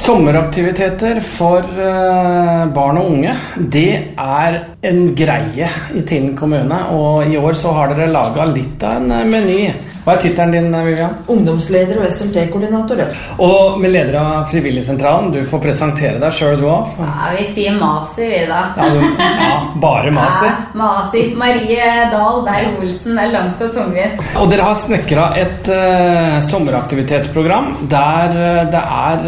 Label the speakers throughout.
Speaker 1: Sommeraktiviteter for barn og unge, det en greie i Tinn kommune, og i år så har dere laget litt av en meny. Hva tittelen din, Vivian?
Speaker 2: Ungdomsleder og SLT-koordinator.
Speaker 1: Og med leder av Frivilligsentralen, du får presentere deg selv du også.
Speaker 3: Ja, vi sier Masi, vi da.
Speaker 1: Ja, bare Masi.
Speaker 3: Ja, Masi. Marie Dahl Berg-Olsen, det langt og tungvint.
Speaker 1: Og dere har snekret et sommeraktivitetsprogram der det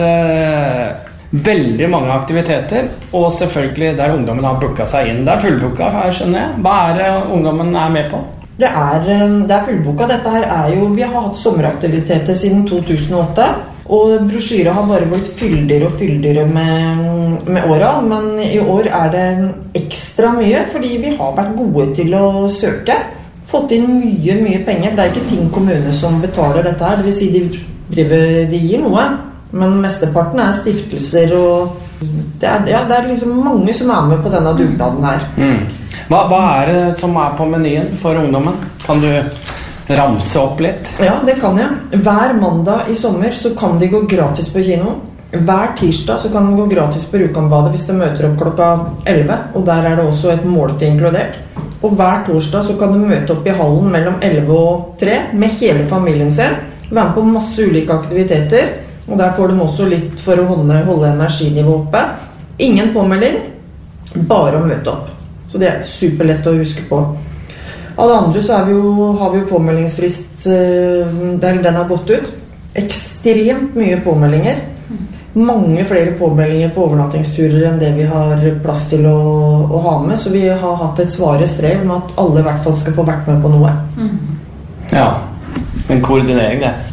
Speaker 1: veldig mange aktiviteter, og selvfølgelig der ungdommen har booket seg inn. Det fullbooket, her skjønner jeg. Hva det ungdommen med på?
Speaker 2: Det fullbooket. Dette her vi har hatt sommeraktiviteter siden 2008, og brosjyret har bare blitt fyldigere og fyldigere med åra, men i år det ekstra mye, fordi vi har vært gode til å søke. Fått inn mye penger, for det ikke Tinn kommune som betaler dette her, det vil si de gir noe. Men mesteparten stiftelser, og det liksom mange som med på denne dugnaden her.
Speaker 1: Hva det som på menyen for ungdommen? Kan du ramse opp litt? Ja, det kan jeg. Hver mandag i sommer så kan de gå gratis på kino. Hver tirsdag så kan de gå gratis på Rjukanbadet hvis de møter opp klokka 11, og der det også et måltid inkludert. Og hver torsdag så kan de møte opp i hallen mellom 11 og 3 med hele familien sin, være med på masse ulike aktiviteter. Og der får de også litt for å holde energinivået oppe. Ingen påmelding, bare å møte opp. Så det superlett å huske på. Alle andre så har vi jo påmeldingsfrist, den har gått ut. Ekstremt mye påmeldinger. Mange flere påmeldinger på overnattingsturer enn det vi har plass til å ha med. Så vi har hatt et svare strev med at alle i hvert fall skal få vært med på noe. Ja, en koordinering det.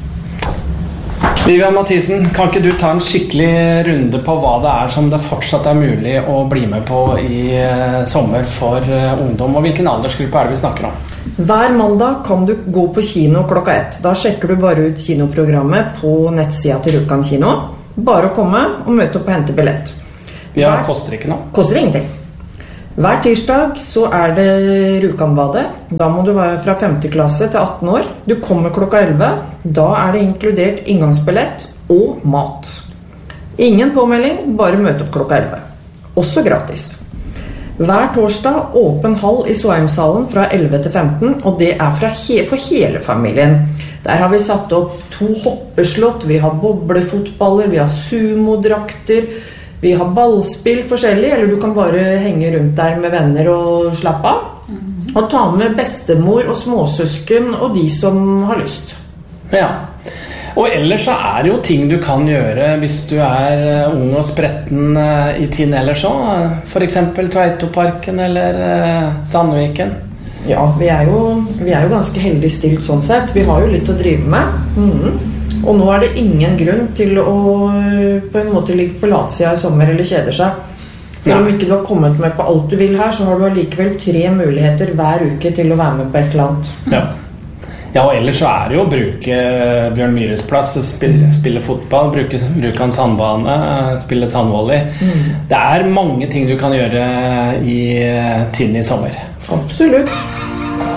Speaker 1: Vivian Mathisen, kan ikke du ta en skikkelig runde på hva det som det fortsatt mulig å bli med på i sommer for ungdom, og hvilken aldersgruppe det vi snakker om?
Speaker 2: Hver mandag kan du gå på kino klokka 1. Da sjekker du bare ut kinoprogrammet på nettsida til Rjukan kino. Bare å komme og møte opp og hente billett.
Speaker 1: Ja, koster ikke noe?
Speaker 2: Koster ingenting. Hver tirsdag så det Rjukanbadet. Da må du være fra 5. klasse til 18 år. Du kommer klokka 11. Da det inkludert inngangsbillett og mat. Ingen påmelding, bare møte opp klokka 11. Også gratis. Hver torsdag åpen hall i Såheimshallen fra 11 til 15, og det for hele familien. Der har vi satt opp 2 hoppeslott, vi har boblefotballer, vi har sumodrakter, vi har ballspill forskjellig, eller du kan bare henge rundt der med venner og slappe av. Og ta med bestemor og småsøsken og de som har lyst.
Speaker 1: Ja, og ellers så det jo ting du kan gjøre hvis du ung og spretten i Tinn ellers også. For eksempel Tveitoparken eller Sandviken.
Speaker 2: Ja, vi jo ganske heldig stilt sånn sett. Vi har jo litt å drive med. Og nå det ingen grunn til å på en måte ligge på latsida i sommer eller kjeder seg. For om ikke du har kommet med på alt du vil her, så har du allikevel 3 muligheter hver uke til å være med på et eller annet.
Speaker 1: Ja, og ellers så det jo å bruke Bjørn Myhres plass, spille fotball, bruke en sandbane, spille sandvolley. Det mange ting du kan gjøre i Tinn i sommer.
Speaker 2: Absolutt.